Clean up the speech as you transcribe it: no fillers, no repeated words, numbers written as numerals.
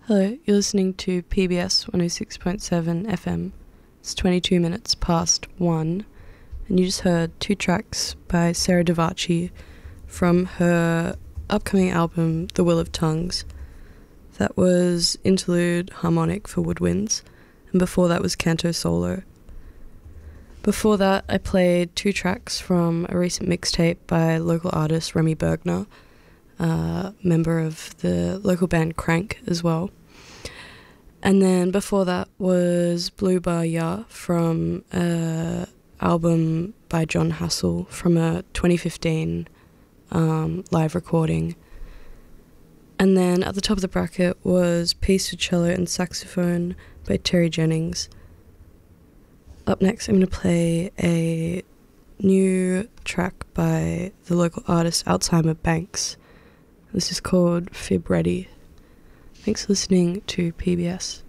Hello, you're listening to PBS 106.7 FM. It's 22 minutes past 1, and you just heard two tracks by Sarah Davachi from her upcoming album, The Will of Tongues. That was Interlude Harmonic for Woodwinds, and before that was Canto Solo. Before that, I played two tracks from a recent mixtape by local artist Remy Bergner, member of the local band Crank as well. And then before that was Blue Bar Ya from an album by John Hassel from a 2015 live recording. And then at the top of the bracket was Piece for Cello and Saxophone by Terry Jennings. Up next, I'm going to play a new track by the local artist Alzheimer Banks. This is called Fib Ready. Thanks for listening to PBS.